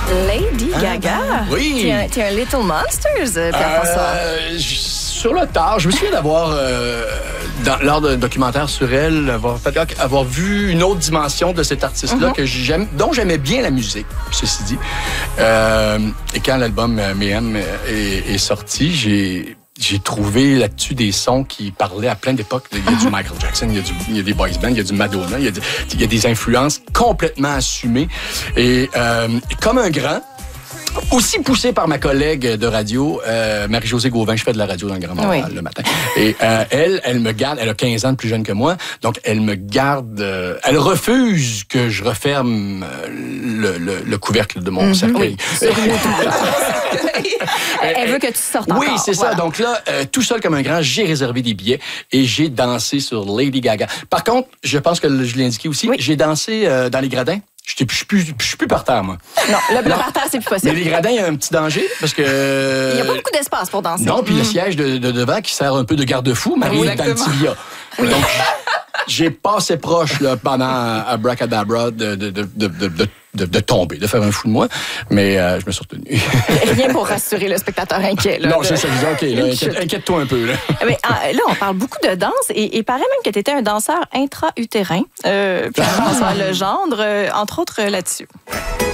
Lady Gaga? Oui. T'es un Little Monsters, Pierre-François. Sur le tard, je me souviens d'avoir, lors d'un documentaire sur elle, avoir vu une autre dimension de cet artiste-là dont j'aimais bien la musique, ceci dit. Et quand l'album Mayhem est sorti, j'ai trouvé là-dessus des sons qui parlaient à plein d'époques. Il y a du Michael Jackson, il y a des boys bands, il y a du Madonna, il y a des influences complètement assumées. Et comme un grand, aussi poussé par ma collègue de radio, Marie-Josée Gauvin, je fais de la radio dans le Grand Montréal le matin. Et elle me garde, elle a 15 ans de plus jeune que moi, donc elle me garde, elle refuse que je referme le couvercle de mon cercueil. Elle veut que tu sortes encore. Oui, c'est ça. Donc là, tout seul comme un grand, j'ai réservé des billets et j'ai dansé sur Lady Gaga. Par contre, je pense que je l'ai indiqué aussi, j'ai dansé dans les gradins. Je suis plus par terre, moi. Non, le par terre, c'est plus possible. Mais les gradins, il y a un petit danger parce que... Il n'y a pas beaucoup d'espace pour danser. Non, puis le siège de devant qui sert un peu de garde-fou m'arrive dans le tibia. Donc, j'ai passé proche là, pendant Abracadabra de tomber, de faire un fou de moi, mais je me suis retenu. Rien pour rassurer le spectateur inquiet. Là, non, c'est ça. OK, là, inquiète-toi un peu. Là, mais, là on parle beaucoup de danse et paraît même que tu étais un danseur intra-utérin. Pierre-François Legendre, entre autres là-dessus.